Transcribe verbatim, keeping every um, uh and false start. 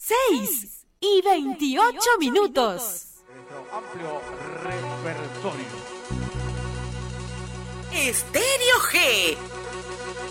seis y veintiocho minutos. Nuestro amplio repertorio. Estéreo G.